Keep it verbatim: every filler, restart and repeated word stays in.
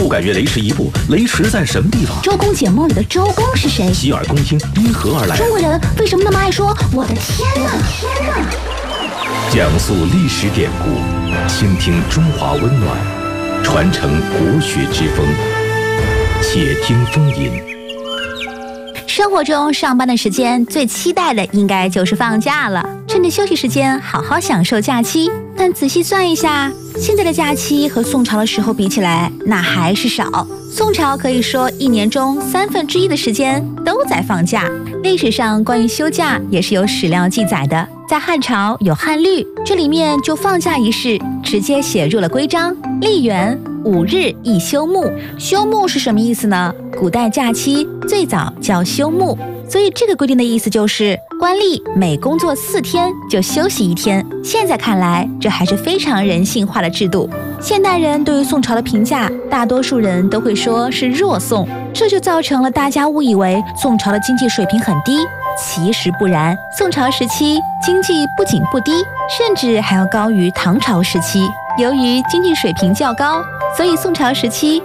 感觉雷池一步，雷池在什么地方？ 周公解梦里的周公是谁？ 洗耳恭听，因何而来？ 中国人为什么那么爱说我的天哪？天哪！ 讲述历史典故，倾听中华温暖，传承国学之风。且听风吟。 生活中上班的时间最期待的应该就是放假了，趁着休息时间好好享受假期。但仔细算一下，现在的假期和宋朝的时候比起来，那还是少。宋朝可以说一年中三分之一的时间都在放假。历史上关于休假也是有史料记载的，在汉朝有汉律，这里面就放假一事直接写入了规章。历元五日一休沐，休沐是什么意思呢？古代假期最早叫休沐，所以这个规定的意思就是官吏每工作四天就休息一天。现在看来，这还是非常人性化的制度。现代人对于宋朝的评价，大多数人都会说是弱宋，这就造成了大家误以为宋朝的经济水平很低。其实不然，宋朝时期经济不仅不低，甚至还要高于唐朝时期。由于经济水平较高，所以宋朝时期